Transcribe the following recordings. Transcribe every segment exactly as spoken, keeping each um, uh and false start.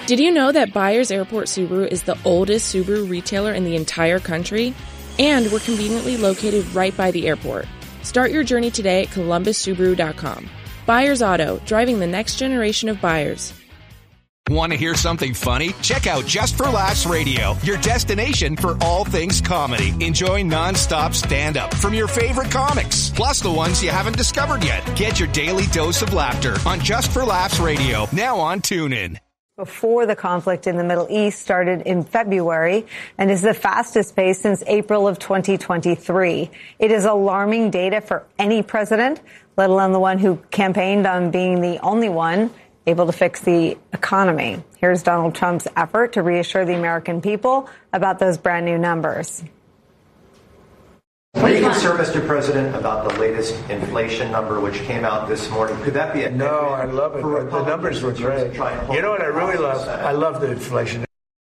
Did you know that Byers Airport Subaru is the oldest Subaru retailer in the entire country? And we're conveniently located right by the airport. Start your journey today at columbus subaru dot com. Byers Auto, driving the next generation of buyers. Want to hear something funny? Check out Just for Laughs Radio, your destination for all things comedy. Enjoy nonstop stand-up from your favorite comics, plus the ones you haven't discovered yet. Get your daily dose of laughter on Just for Laughs Radio, now on TuneIn. Before the conflict in the Middle East started in February and is the fastest pace since April of twenty twenty-three. It is alarming data for any president, let alone the one who campaigned on being the only one able to fix the economy. Here's Donald Trump's effort to reassure the American people about those brand new numbers. Are you concerned, Mister President, about the latest inflation number which came out this morning? Could that be a No, I love it. The numbers were great. You know what I really love? I love the inflation.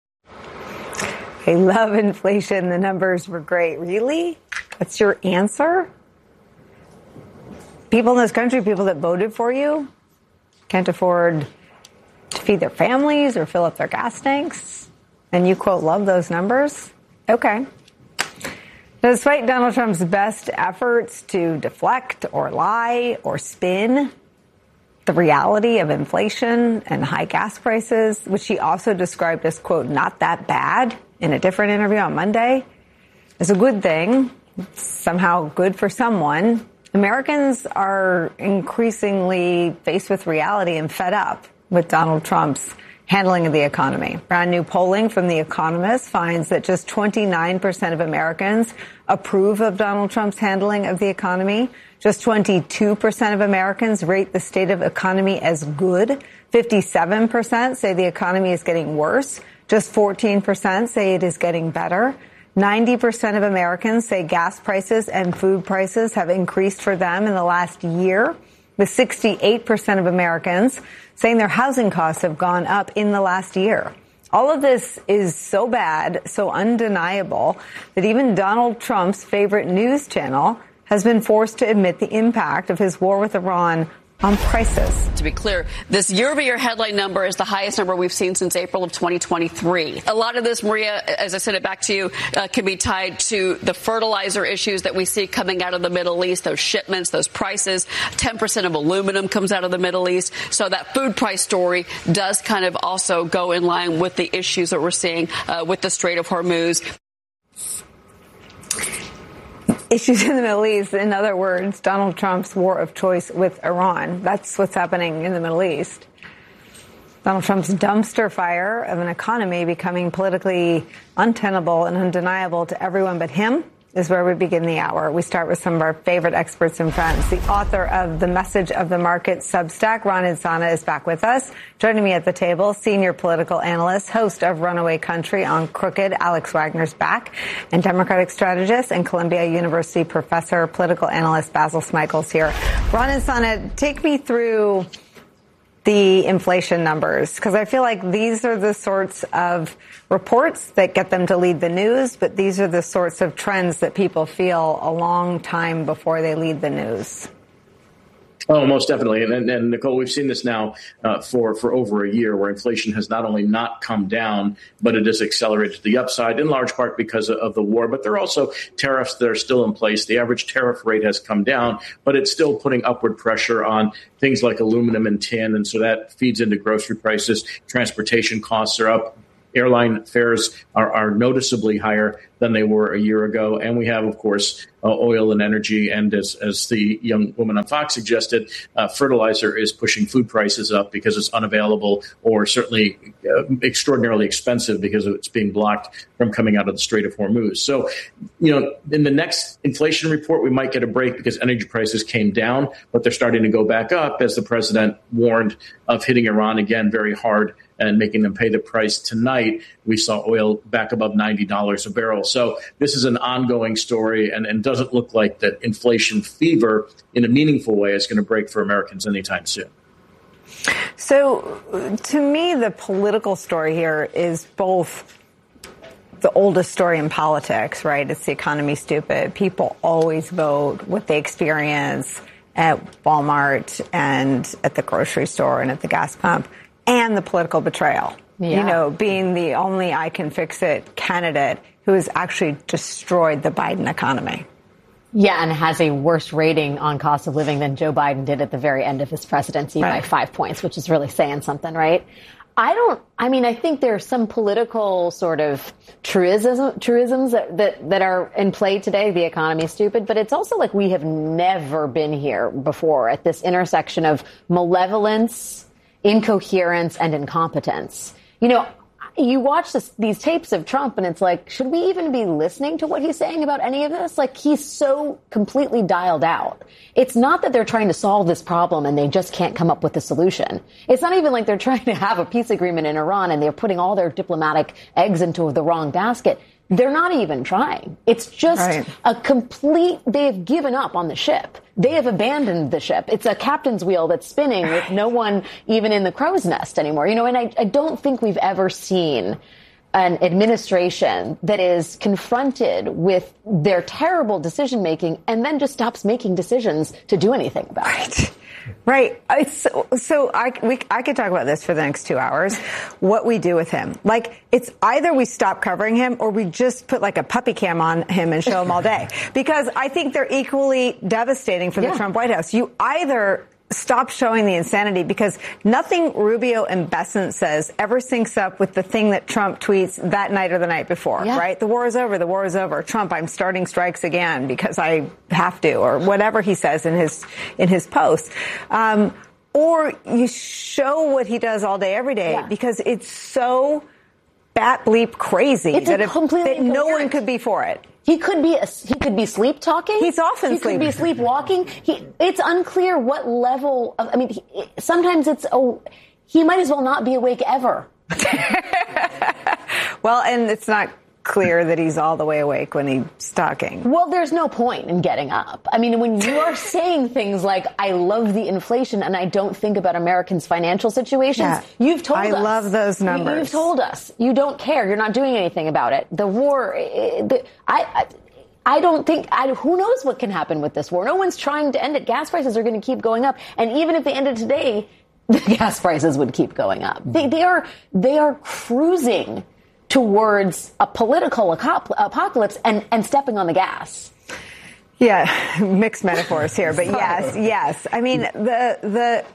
I love inflation. The numbers were great. Really? That's your answer? People in this country, people that voted for you, can't afford to feed their families or fill up their gas tanks, and you, quote, love those numbers? Okay. Despite Donald Trump's best efforts to deflect or lie or spin the reality of inflation and high gas prices, which he also described as, quote, not that bad in a different interview on Monday, is a good thing, somehow good for someone. Americans are increasingly faced with reality and fed up with Donald Trump's handling of the economy. Brand new polling from The Economist finds that just twenty-nine percent of Americans approve of Donald Trump's handling of the economy. Just twenty-two percent of Americans rate the state of economy as good. fifty-seven percent say the economy is getting worse. Just fourteen percent say it is getting better. ninety percent of Americans say gas prices and food prices have increased for them in the last year, with sixty-eight percent of Americans saying their housing costs have gone up in the last year. All of this is so bad, so undeniable, that even Donald Trump's favorite news channel has been forced to admit the impact of his war with Iran on prices. To be clear, this year-over-year headline number is the highest number we've seen since April of twenty twenty-three. A lot of this, Maria, as I sent it back to you, uh, can be tied to the fertilizer issues that we see coming out of the Middle East, those shipments, those prices. ten percent of aluminum comes out of the Middle East. So that food price story does kind of also go in line with the issues that we're seeing uh, with the Strait of Hormuz. Issues in the Middle East, in other words, Donald Trump's war of choice with Iran. That's what's happening in the Middle East. Donald Trump's dumpster fire of an economy becoming politically untenable and undeniable to everyone but him is where we begin the hour. We start with some of our favorite experts and friends. The author of The Message of the Market Substack, Ron Insana, is back with us. Joining me at the table, senior political analyst, host of Runaway Country on Crooked, Alex Wagner's back, and Democratic strategist and Columbia University professor, political analyst Basil Smichael's here. Ron Insana, take me through the inflation numbers, because I feel like these are the sorts of reports that get them to lead the news, but these are the sorts of trends that people feel a long time before they lead the news. Oh, most definitely. And, and, and Nicole, we've seen this now uh, for, for over a year, where inflation has not only not come down, but it has accelerated to the upside, in large part because of, of the war. But there are also tariffs that are still in place. The average tariff rate has come down, but it's still putting upward pressure on things like aluminum and tin. And so that feeds into grocery prices. Transportation costs are up. Airline fares are, are noticeably higher than they were a year ago. And we have, of course, uh, oil and energy. And as, as the young woman on Fox suggested, uh, fertilizer is pushing food prices up because it's unavailable, or certainly uh, extraordinarily expensive because it's being blocked from coming out of the Strait of Hormuz. So, you know, in the next inflation report, we might get a break because energy prices came down, but they're starting to go back up as the president warned of hitting Iran again very hard and making them pay the price. Tonight, we saw oil back above ninety dollars a barrel. So this is an ongoing story, and, and doesn't look like that inflation fever in a meaningful way is going to break for Americans anytime soon. So to me, the political story here is both the oldest story in politics, right? It's the economy stupid. People always vote what they experience at Walmart and at the grocery store and at the gas pump. and the political betrayal. Yeah. You know, being the only I can fix it candidate who has actually destroyed the Biden economy. Yeah, and has a worse rating on cost of living than Joe Biden did at the very end of his presidency right. by five points, which is really saying something, right? I don't, I mean, I think there are some political sort of truism, truisms that, that, that are in play today. The economy is stupid, but it's also like we have never been here before at this intersection of malevolence, incoherence, and incompetence. You know, you watch this, these tapes of Trump and it's like, should we even be listening to what he's saying about any of this? Like, he's so completely dialed out. It's not that they're trying to solve this problem and they just can't come up with a solution. It's not even like they're trying to have a peace agreement in Iran and they're putting all their diplomatic eggs into the wrong basket. They're not even trying. It's just right. a complete, they have given up on the ship. They have abandoned the ship. It's a captain's wheel that's spinning with no one even in the crow's nest anymore. You know, and I, I don't think we've ever seen an administration that is confronted with their terrible decision making and then just stops making decisions to do anything about right. it. Right. It's so, so I, we, I could talk about this for the next two hours, what we do with him. Like, it's either we stop covering him or we just put like a puppy cam on him and show him all day. Because I think they're equally devastating for the yeah. Trump White House. You either stop showing the insanity, because nothing Rubio and Bessent says ever syncs up with the thing that Trump tweets that night or the night before, yeah. right? The war is over. The war is over. Trump, I'm starting strikes again because I have to, or whatever he says in his in his post. Um, or you show what he does all day, every day, yeah. because it's so bat bleep crazy it's that, if, that no one could be for it. He could be a, he could be sleep talking. He's often he sleeping. He could be sleepwalking. He, it's unclear what level of, I mean, he, sometimes it's, oh, he might as well not be awake ever. Well, and it's not clear that he's all the way awake when he's talking. Well, there's no point in getting up. I mean, when you are saying things like, I love the inflation and I don't think about Americans' financial situations, yeah. you've told I us. I love those numbers. You've told us. You don't care. You're not doing anything about it. The war, the, I, I I don't think, I, who knows what can happen with this war? No one's trying to end it. Gas prices are going to keep going up. And even if they ended today, the gas prices would keep going up. They, they are, they are cruising towards a political apocalypse and, and stepping on the gas. Yeah, mixed metaphors here, but yes, yes. I mean, the the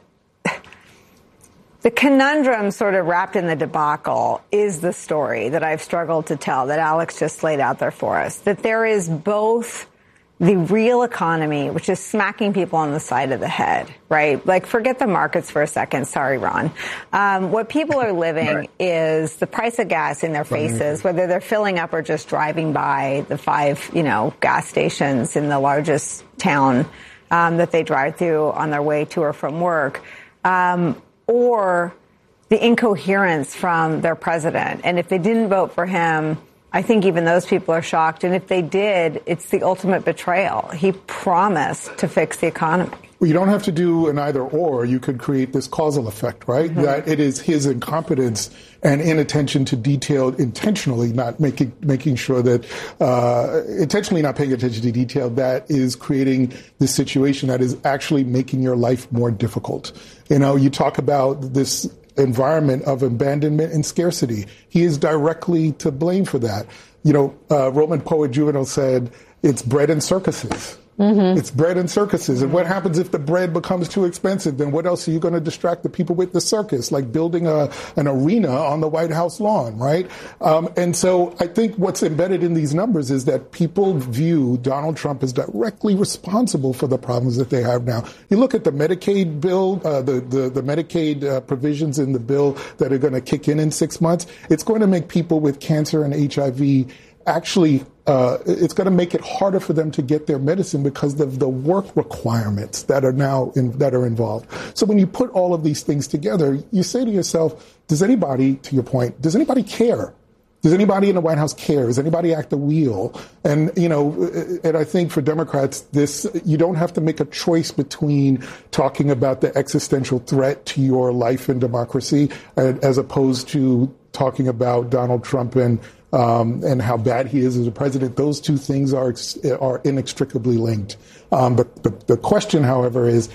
the conundrum sort of wrapped in the debacle is the story that I've struggled to tell, that Alex just laid out there for us, that there is both the real economy, which is smacking people on the side of the head, right? Like, forget the markets for a second. Sorry, Ron. Um, what people are living right. is the price of gas in their faces, whether they're filling up or just driving by the five, you know, gas stations in the largest town um, that they drive through on their way to or from work, um, or the incoherence from their president. And if they didn't vote for him, I think even those people are shocked. And if they did, it's the ultimate betrayal. He promised to fix the economy. Well, you don't have to do an either or. You could create this causal effect, right? Mm-hmm. That it is his incompetence and inattention to detail, intentionally not making making sure that, uh, intentionally not paying attention to detail, that is creating this situation that is actually making your life more difficult. You know, you talk about this environment of abandonment and scarcity. He is directly to blame for that. You know, uh, Roman poet Juvenal said, it's bread and circuses. Mm-hmm. It's bread and circuses. And what happens if the bread becomes too expensive? Then what else are you going to distract the people with? The circus, like building a an arena on the White House lawn, right? Um, and so I think what's embedded in these numbers is that people view Donald Trump as directly responsible for the problems that they have now. You look at the Medicaid bill, uh, the, the, the Medicaid uh, provisions in the bill that are going to kick in in six months. It's going to make people with cancer and H I V actually, uh, it's going to make it harder for them to get their medicine because of the work requirements that are now in, that are involved. So when you put all of these things together, you say to yourself, does anybody, to your point, does anybody care? Does anybody in the White House care? Does anybody act the wheel? And, you know, and I think for Democrats, this, you don't have to make a choice between talking about the existential threat to your life and democracy as opposed to talking about Donald Trump and Um, and how bad he is as a president. Those two things are are inextricably linked. Um, but the, the question, however, is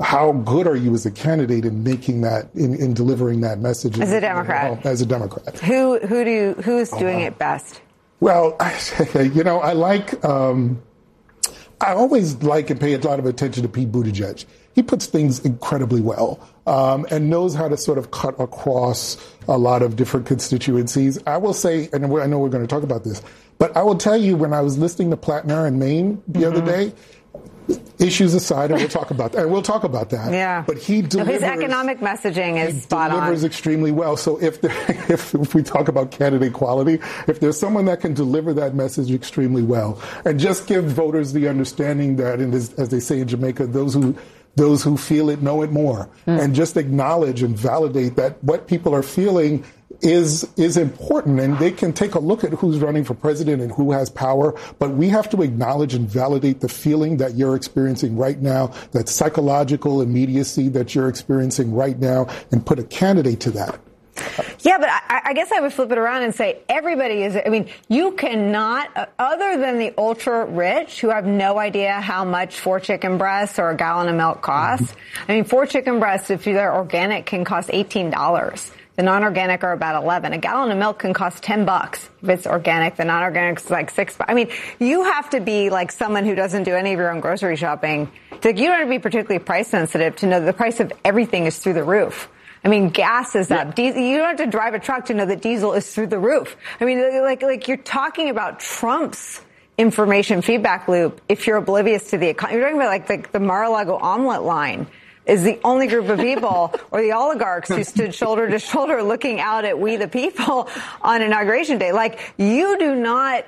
how good are you as a candidate in making that, in, in delivering that message? As a Democrat. As a Democrat. Who who do you, who's doing uh, it best? Well, you know, I like, um, I always like and pay a lot of attention to Pete Buttigieg. He puts things incredibly well um, and knows how to sort of cut across a lot of different constituencies. I will say, and I know we're going to talk about this, but I will tell you, when I was listening to Plattner in Maine the mm-hmm. other day, issues aside, and we'll talk about that. And we'll talk about that. Yeah. But he delivers. His economic messaging is spot on. He delivers extremely well. So if, there, if if we talk about candidate quality, if there's someone that can deliver that message extremely well and just give voters the understanding that, and as, as they say in Jamaica, those who those who feel it know it more, mm. and just acknowledge and validate that what people are feeling is is important, and they can take a look at who's running for president and who has power, but we have to acknowledge and validate the feeling that you're experiencing right now, that psychological immediacy that you're experiencing right now, and put a candidate to that. Yeah, but I, I guess I would flip it around and say everybody is, I mean, you cannot, other than the ultra rich who have no idea how much four chicken breasts or a gallon of milk costs. Mm-hmm. I mean, four chicken breasts, if they're organic, can cost eighteen dollars. The non-organic are about eleven. A gallon of milk can cost ten bucks if it's organic. The non-organic is like six. I mean, you have to be like someone who doesn't do any of your own grocery shopping. Like, you don't have to be particularly price sensitive to know that the price of everything is through the roof. I mean, gas is up. Diesel, you don't have to drive a truck to know that diesel is through the roof. I mean, like, like you're talking about Trump's information feedback loop if you're oblivious to the economy. You're talking about like the, the Mar-a-Lago omelet line is the only group of people or the oligarchs who stood shoulder to shoulder looking out at we the people on Inauguration Day. Like, you do not,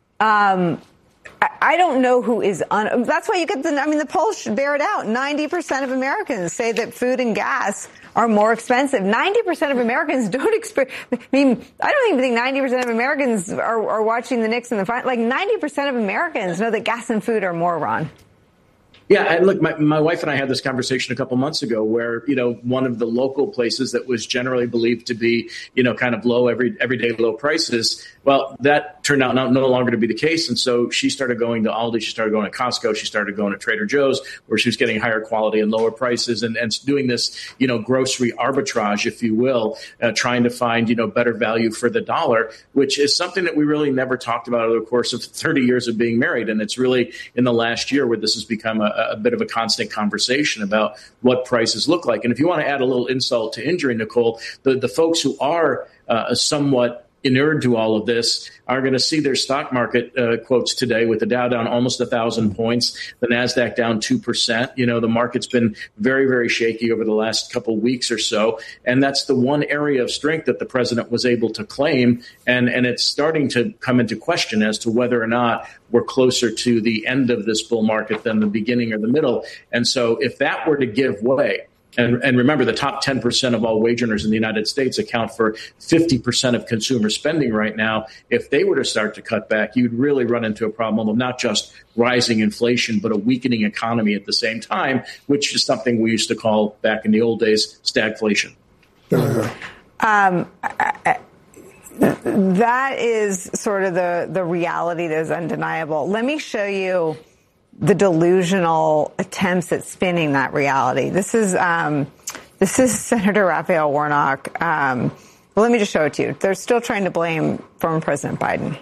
um, I, I don't know who is on, that's why you get the, I mean, the polls should bear it out. ninety percent of Americans say that food and gas are more expensive. ninety percent of Americans don't experience, I mean, I don't even think ninety percent of Americans are, are watching the Knicks in the final. Like, ninety percent of Americans know that gas and food are more, Ron. Yeah, and look, my, my wife and I had this conversation a couple months ago where, you know, one of the local places that was generally believed to be, you know, kind of low, every everyday low prices, well, that turned out not, no longer to be the case. And so she started going to Aldi, she started going to Costco, she started going to Trader Joe's, where she was getting higher quality and lower prices, and, and doing this, you know, grocery arbitrage, if you will, uh, trying to find, you know, better value for the dollar, which is something that we really never talked about over the course of thirty years of being married. And it's really in the last year where this has become a, a bit of a constant conversation about what prices look like. And if you want to add a little insult to injury, Nicole, the, the folks who are uh, somewhat inured to all of this are going to see their stock market uh, quotes today, with the Dow down almost a thousand points, the NASDAQ down two percent. You know, the market's been very, very shaky over the last couple of weeks or so. And that's the one area of strength that the president was able to claim. And, and it's starting to come into question as to whether or not we're closer to the end of this bull market than the beginning or the middle. And so if that were to give way, And, and remember, the top ten percent of all wage earners in the United States account for fifty percent of consumer spending right now. If they were to start to cut back, you'd really run into a problem of not just rising inflation, but a weakening economy at the same time, which is something we used to call back in the old days stagflation. Um, I, I, that is sort of the, the reality that is undeniable. Let me show you the delusional attempts at spinning that reality. This is um, this is Senator Raphael Warnock. Um, well, let me just show it to you. They're still trying to blame former President Biden.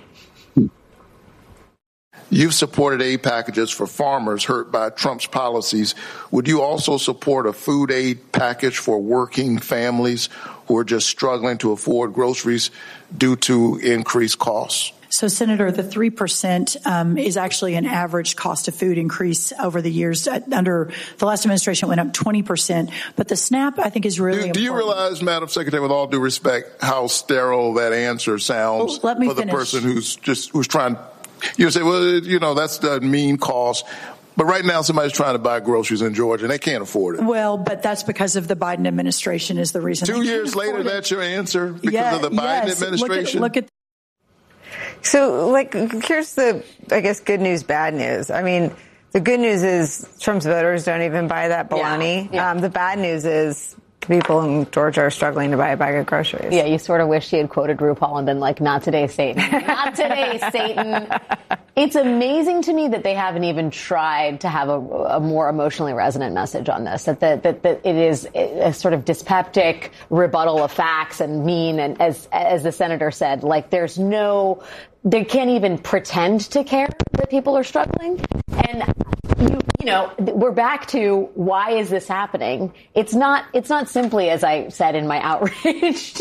You've supported aid packages for farmers hurt by Trump's policies. Would you also support a food aid package for working families who are just struggling to afford groceries due to increased costs? So, Senator, the three percent um, is actually an average cost of food increase over the years. Under the last administration, it went up twenty percent. But the SNAP, I think, is really do, do important. Do you realize, Madam Secretary, with all due respect, how sterile that answer sounds well, let me for the finish. person who's just who's trying? You say, well, you know, that's the mean cost. But right now, somebody's trying to buy groceries in Georgia, and they can't afford it. Well, but that's because of the Biden administration is the reason. Two years later, that's your answer? Because yeah, of the Biden yes. administration? Look at, look at So, like, here's the, I guess, good news, bad news. I mean, the good news is Trump's voters don't even buy that baloney. Yeah, yeah. Um, the bad news is people in Georgia are struggling to buy a bag of groceries. Yeah, you sort of wish she had quoted RuPaul and been like, not today, Satan. Not today, Satan. It's amazing to me that they haven't even tried to have a, a more emotionally resonant message on this, that, the, that, that it is a sort of dyspeptic rebuttal of facts and mean. And as, as the senator said, like there's no, they can't even pretend to care that people are struggling. And you, you know, we're back to why is this happening? It's not, it's not simply, as I said in my outrage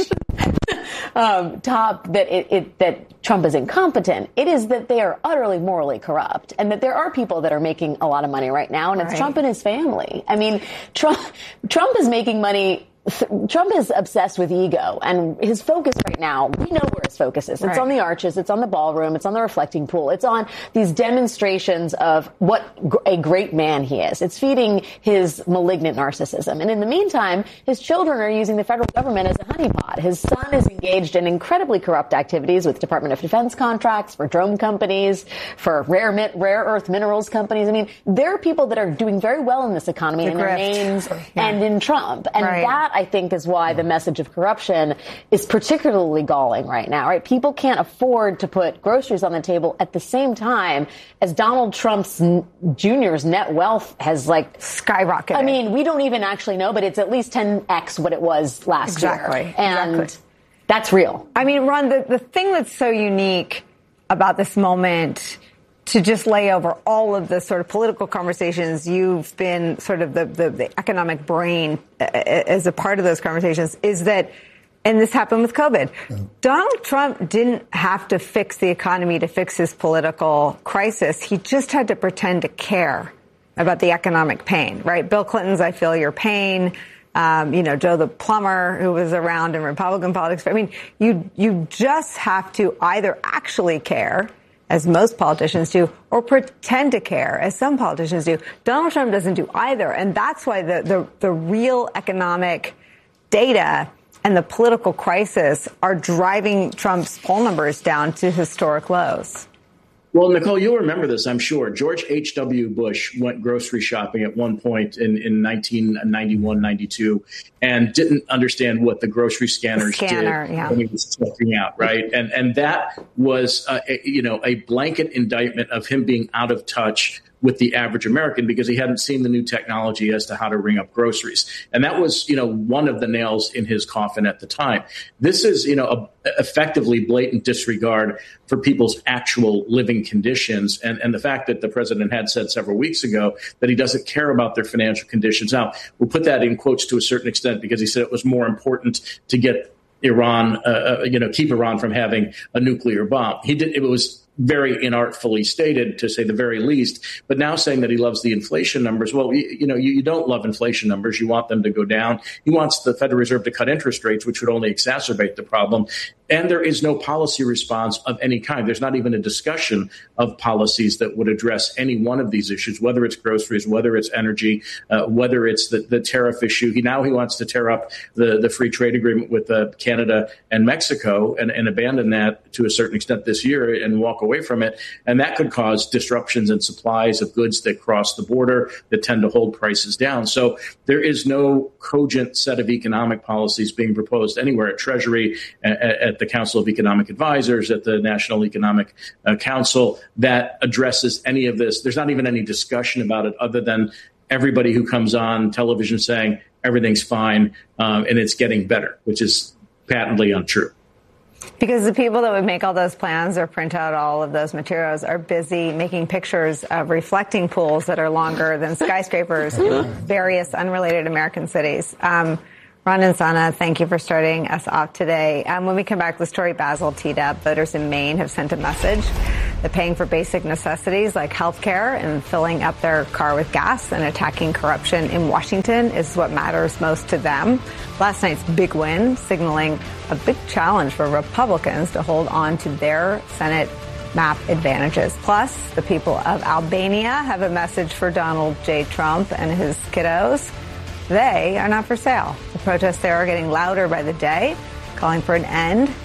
um, top, that it, it, that Trump is incompetent. It is that they are utterly morally corrupt, and that there are people that are making a lot of money right now, and it's right. Trump and his family. I mean, Trump, Trump is making money. Trump is obsessed with ego, and his focus right now, we know where his focus is. It's right. on the arches, it's on the ballroom, it's on the reflecting pool, it's on these demonstrations of what a great man he is. It's feeding his malignant narcissism. And in the meantime, his children are using the federal government as a honeypot. His son is engaged in incredibly corrupt activities with Department of Defense contracts, for drone companies, for rare rare earth minerals companies. I mean, there are people that are doing very well in this economy, the in grift. their names yeah. and in Trump. And right. that, I think, is why the message of corruption is particularly galling right now, right? People can't afford to put groceries on the table at the same time as Donald Trump's Junior's net wealth has like skyrocketed. I mean, we don't even actually know, but it's at least ten x what it was last exactly. year. And exactly. that's real. I mean, Ron, the, the thing that's so unique about this moment, to just lay over all of the sort of political conversations, you've been sort of the, the, the economic brain as a part of those conversations, is that, and this happened with COVID, yeah. Donald Trump didn't have to fix the economy to fix his political crisis. He just had to pretend to care about the economic pain, right? Bill Clinton's I Feel Your Pain. Um, you know, Joe the plumber who was around in Republican politics. I mean, you you just have to either actually care, as most politicians do, or pretend to care, as some politicians do. Donald Trump doesn't do either. And that's why the, the, the real economic data and the political crisis are driving Trump's poll numbers down to historic lows. Well, Nicole, you'll remember this, I'm sure. George H W. Bush went grocery shopping at one point in, in nineteen ninety-one, ninety-two, and didn't understand what the grocery scanners the scanner, did yeah. when he was checking out, right? And and that was, uh, a, you know, a blanket indictment of him being out of touch with the average American because he hadn't seen the new technology as to how to ring up groceries. And that was, you know, one of the nails in his coffin at the time. This is, you know, a, effectively blatant disregard for people's actual living conditions. And, and the fact that the president had said several weeks ago that he doesn't care about their financial conditions. Now, we'll put that in quotes to a certain extent because he said it was more important to get Iran, uh, you know, keep Iran from having a nuclear bomb. He did. It was very inartfully stated, to say the very least. But now saying that he loves the inflation numbers, well, you, you know, you, you don't love inflation numbers. You want them to go down. He wants the Federal Reserve to cut interest rates, which would only exacerbate the problem. And there is no policy response of any kind. There's not even a discussion of policies that would address any one of these issues, whether it's groceries, whether it's energy, uh, whether it's the, the tariff issue. He now he wants to tear up the, the free trade agreement with uh, Canada and Mexico and, and abandon that to a certain extent this year and walk away from it. And that could cause disruptions in supplies of goods that cross the border that tend to hold prices down. So there is no cogent set of economic policies being proposed anywhere at Treasury, at, at the Council of Economic Advisors, at the National Economic uh, Council that addresses any of this. There's not even any discussion about it other than everybody who comes on television saying everything's fine um, and it's getting better, which is patently untrue. Because the people that would make all those plans or print out all of those materials are busy making pictures of reflecting pools that are longer than skyscrapers in various unrelated American cities. Um, Ron and Sana, thank you for starting us off today. Um, when we come back, the story Basil teed up, voters in Maine have sent a message that paying for basic necessities like health care and filling up their car with gas and attacking corruption in Washington is what matters most to them. Last night's big win signaling a big challenge for Republicans to hold on to their Senate map advantages. Plus, the people of Albania have a message for Donald J. Trump and his kiddos. They are not for sale. The protests there are getting louder by the day, calling for an end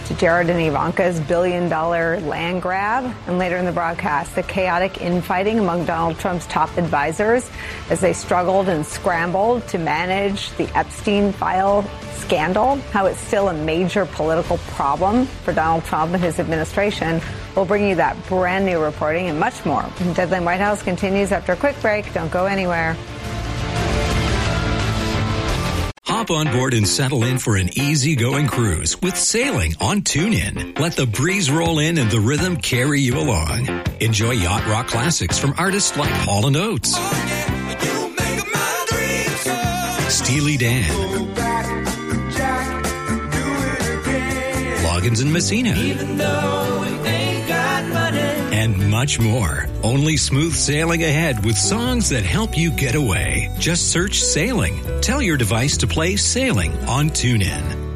to Jared and Ivanka's billion-dollar land grab, and later in the broadcast, the chaotic infighting among Donald Trump's top advisors as they struggled and scrambled to manage the Epstein file scandal, how it's still a major political problem for Donald Trump and his administration. We'll bring you that brand new reporting and much more. Deadline White House continues after a quick break. Don't go anywhere. Hop on board and settle in for an easygoing cruise with sailing on TuneIn. Let the breeze roll in and the rhythm carry you along. Enjoy yacht rock classics from artists like Hall and Oates, oh, yeah, Steely Dan, oh, back, Jack, Loggins and Messina, even though we ain't got money, and much more. Only smooth sailing ahead with songs that help you get away. Just search Sailing. Tell your device to play Sailing on TuneIn.